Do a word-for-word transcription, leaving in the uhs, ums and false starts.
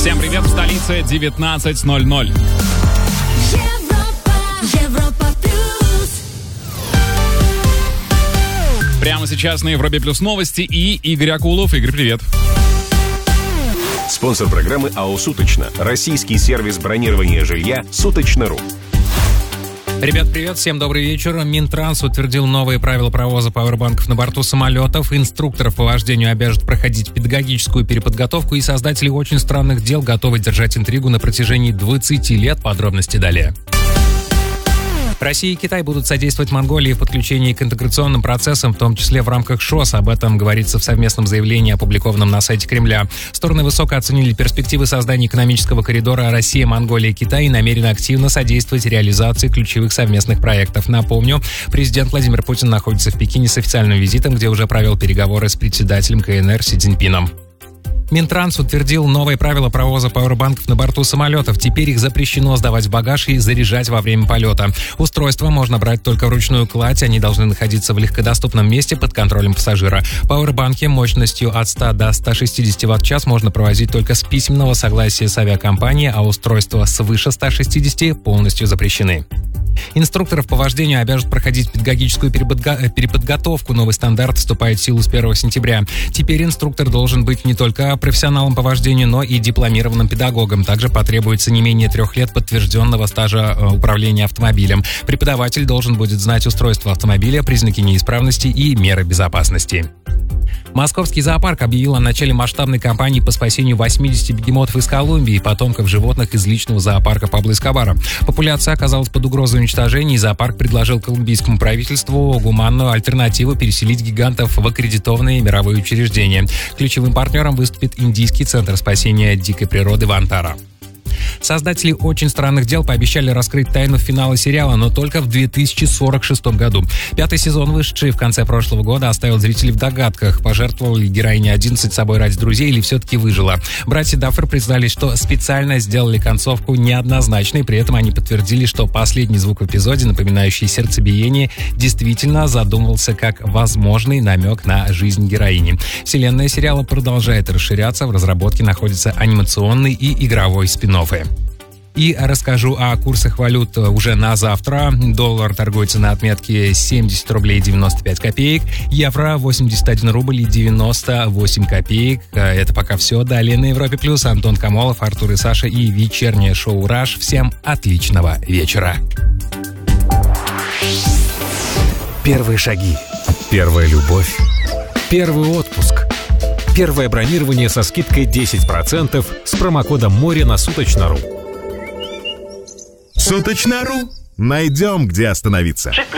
Всем привет, в столице девятнадцать ноль ноль. Европа, Европа плюс. Прямо сейчас на Европе Плюс новости и Игорь Акулов. Игорь, привет. Спонсор программы АО «Суточно». Российский сервис бронирования жилья «Суточно.ру». Ребят, привет, всем добрый вечер. Минтранс утвердил новые правила провоза пауэрбанков на борту самолетов. Инструкторов по вождению обяжут проходить педагогическую переподготовку, и создатели «Очень странных дел» готовы держать интригу на протяжении двадцати лет. Подробности далее. Россия и Китай будут содействовать Монголии в подключении к интеграционным процессам, в том числе в рамках ШОС. Об этом говорится в совместном заявлении, опубликованном на сайте Кремля. Стороны высоко оценили перспективы создания экономического коридора Россия, Монголия, Китай и намерены активно содействовать реализации ключевых совместных проектов. Напомню, президент Владимир Путин находится в Пекине с официальным визитом, где уже провел переговоры с председателем КНР Си Цзиньпином. Минтранс утвердил новые правила провоза пауэрбанков на борту самолетов. Теперь их запрещено сдавать в багаж и заряжать во время полета. Устройства можно брать только вручную кладь, они должны находиться в легкодоступном месте под контролем пассажира. Пауэрбанки мощностью от ста до ста шестидесяти ватт-час можно провозить только с письменного согласия с авиакомпанией, а устройства свыше ста шестидесяти полностью запрещены. Инструкторов по вождению обяжут проходить педагогическую переподго- переподготовку. Новый стандарт вступает в силу с первого сентября. Теперь инструктор должен быть не только профессионалом по вождению, но и дипломированным педагогом. Также потребуется не менее трех лет подтвержденного стажа управления автомобилем. Преподаватель должен будет знать устройство автомобиля, признаки неисправности и меры безопасности. Московский зоопарк объявил о начале масштабной кампании по спасению восьмидесяти бегемотов из Колумбии, потомков животных из личного зоопарка Пабло Эскобара. Популяция оказалась под угрозой уничтожения, и зоопарк предложил колумбийскому правительству гуманную альтернативу переселить гигантов в аккредитованные мировые учреждения. Ключевым партнером выступит Индийский центр спасения дикой природы Вантара. Создатели «Очень странных дел» пообещали раскрыть тайну финала сериала, но только в две тысячи сорок шестом году. Пятый сезон, вышедший в конце прошлого года, оставил зрителей в догадках. Пожертвовала ли героиня одиннадцать собой ради друзей или все-таки выжила? Братья Даффер признались, что специально сделали концовку неоднозначной, при этом они подтвердили, что последний звук в эпизоде, напоминающий сердцебиение, действительно задумывался как возможный намек на жизнь героини. Вселенная сериала продолжает расширяться, в разработке находятся анимационный и игровой спин-оффы. И расскажу о курсах валют уже на завтра. Доллар торгуется на отметке семьдесят рублей девяносто пять копеек, евро восемьдесят один рубль и девяносто восемь копеек. Это пока все. Далее на Европе Плюс Антон Камолов, Артур и Саша и вечернее шоу «Раш». Всем отличного вечера. Первые шаги. Первая любовь. Первый отпуск. Первое бронирование со скидкой десять процентов с промокодом «Море» на Суточно.ру. Суточно.ру. Найдем, где остановиться. шесть